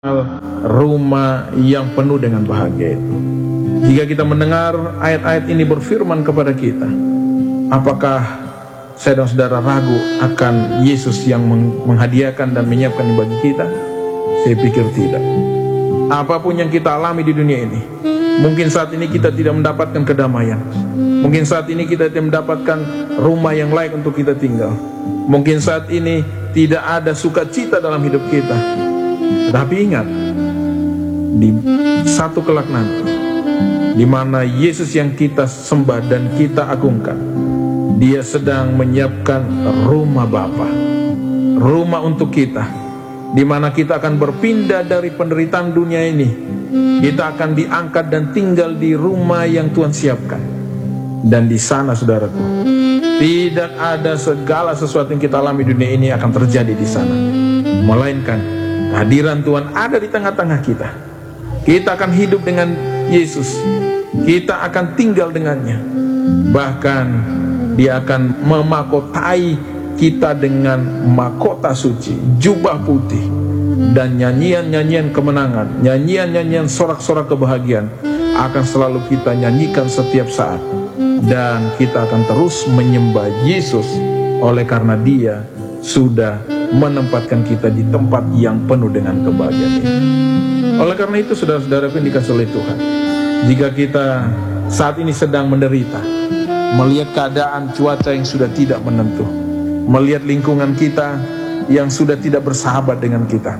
rumah yang penuh dengan bahagia itu. Jika kita mendengar ayat-ayat ini berfirman kepada kita, apakah saya dan saudara ragu akan Yesus yang menghadiahkan dan menyiapkan bagi kita? Saya pikir tidak. Apapun yang kita alami di dunia ini, mungkin saat ini kita tidak mendapatkan kedamaian, mungkin saat ini kita tidak mendapatkan rumah yang layak untuk kita tinggal, mungkin saat ini tidak ada sukacita dalam hidup kita. Tetapi ingat, di satu kelak nanti, di mana Yesus yang kita sembah dan kita agungkan, Dia sedang menyiapkan rumah Bapa, rumah untuk kita, di mana kita akan berpindah dari penderitaan dunia ini. Kita akan diangkat dan tinggal di rumah yang Tuhan siapkan. Dan di sana, saudaraku, tidak ada segala sesuatu yang kita alami di dunia ini akan terjadi di sana, melainkan kehadiran Tuhan ada di tengah-tengah kita. Kita akan hidup dengan Yesus, kita akan tinggal dengannya. Bahkan Dia akan memakotai kita dengan mahkota suci, jubah putih, dan nyanyian-nyanyian kemenangan, nyanyian-nyanyian sorak-sorak kebahagiaan akan selalu kita nyanyikan setiap saat. Dan kita akan terus menyembah Yesus oleh karena Dia sudah menempatkan kita di tempat yang penuh dengan kebahagiaan ini. Oleh karena itu, saudara-saudara yang dikasihi oleh Tuhan, jika kita saat ini sedang menderita, melihat keadaan cuaca yang sudah tidak menentu, melihat lingkungan kita yang sudah tidak bersahabat dengan kita,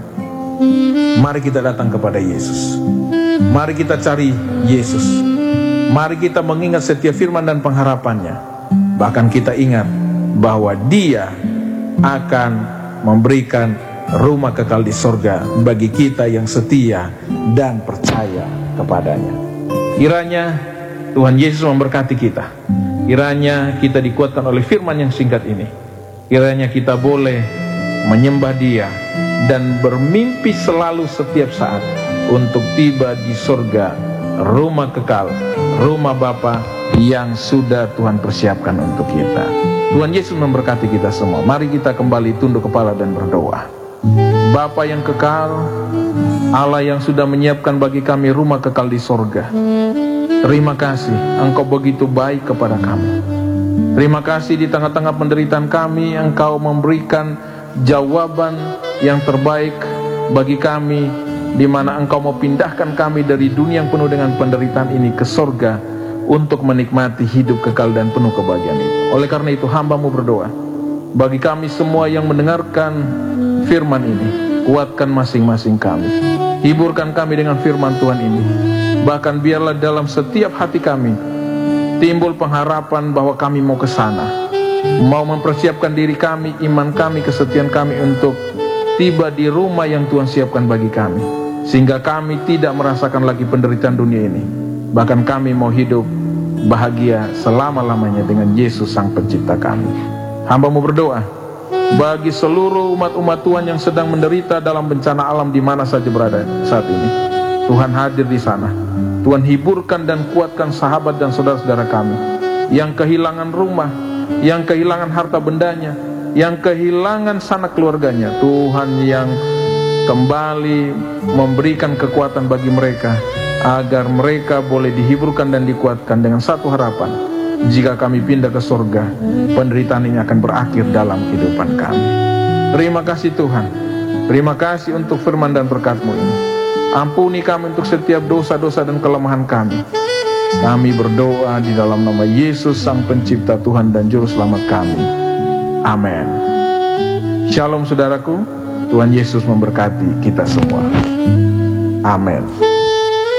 mari kita datang kepada Yesus. Mari kita cari Yesus. Mari kita mengingat setiap firman dan pengharapannya. Bahkan kita ingat bahwa Dia akan memberikan rumah kekal di sorga bagi kita yang setia dan percaya kepadanya. Kiranya Tuhan Yesus memberkati kita. Kiranya kita dikuatkan oleh firman yang singkat ini. Kiranya kita boleh menyembah Dia dan bermimpi selalu setiap saat untuk tiba di sorga, rumah kekal, rumah Bapa yang sudah Tuhan persiapkan untuk kita. Tuhan Yesus memberkati kita semua. Mari kita kembali tunduk kepala dan berdoa. Bapa yang kekal, Allah yang sudah menyiapkan bagi kami rumah kekal di sorga, terima kasih, Engkau begitu baik kepada kami. Terima kasih di tengah-tengah penderitaan kami, Engkau memberikan jawaban yang terbaik bagi kami, di mana Engkau mau pindahkan kami dari dunia yang penuh dengan penderitaan ini ke sorga untuk menikmati hidup kekal dan penuh kebahagiaan itu. Oleh karena itu, hamba-Mu berdoa bagi kami semua yang mendengarkan firman ini, kuatkan masing-masing kami, hiburkan kami dengan firman Tuhan ini. Bahkan biarlah dalam setiap hati kami timbul pengharapan bahwa kami mau ke sana, mau mempersiapkan diri kami, iman kami, kesetiaan kami untuk tiba di rumah yang Tuhan siapkan bagi kami, sehingga kami tidak merasakan lagi penderitaan dunia ini. Bahkan kami mau hidup bahagia selama-lamanya dengan Yesus Sang Pencipta kami. Hamba-Mu berdoa bagi seluruh umat-umat Tuhan yang sedang menderita dalam bencana alam di mana saja berada saat ini. Tuhan hadir di sana. Tuhan hiburkan dan kuatkan sahabat dan saudara-saudara kami yang kehilangan rumah, yang kehilangan harta bendanya, yang kehilangan sanak keluarganya. Tuhan yang kembali memberikan kekuatan bagi mereka, agar mereka boleh dihiburkan dan dikuatkan dengan satu harapan: jika kami pindah ke surga, penderitaan ini akan berakhir dalam kehidupan kami. Terima kasih Tuhan. Terima kasih untuk firman dan berkat-Mu ini. Ampuni kami untuk setiap dosa-dosa dan kelemahan kami. Kami berdoa di dalam nama Yesus Sang Pencipta, Tuhan dan Juru Selamat kami. Amin. Shalom saudaraku. Tuhan Yesus memberkati kita semua. Amin.